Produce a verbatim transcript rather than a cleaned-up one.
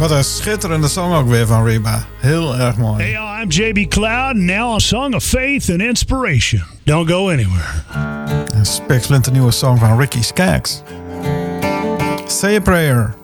Wat een schitterende song ook weer van Reba. Heel erg mooi. Hey, I'm J B Cloud. Now a song of faith and inspiration. Don't go anywhere. Een spiksplinter nieuwe song van Ricky Skaggs. Say a Prayer.